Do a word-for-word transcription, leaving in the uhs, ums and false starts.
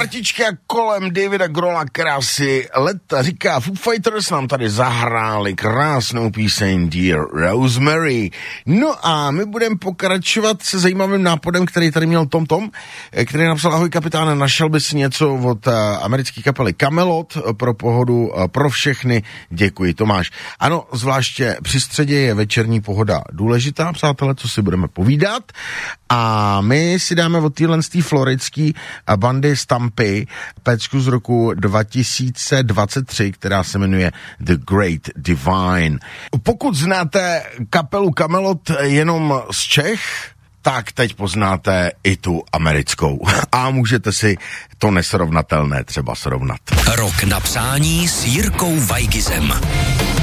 partička kolem Davida Grohla krásy leta. Říká, Foo Fighters nám tady zahráli krásnou píseň Dear Rosemary. No a my budeme pokračovat se zajímavým nápadem, který tady měl Tom Tom, který napsal: ahoj kapitáne, našel by si něco od uh, americké kapely Kamelot pro pohodu uh, pro všechny. Děkuji, Tomáš. Ano, zvláště při středě je večerní pohoda důležitá, přátelé, co si budeme povídat. A my si dáme od téhle z té floridský bandy Stampy pecku z roku dva tisíce dvacet tři, která se jmenuje The Great Divine. Pokud znáte kapelu Kamelot jenom z Čech, tak teď poznáte i tu americkou. A můžete si to nesrovnatelné třeba srovnat. Rok na přání s Jirkou Weigizem.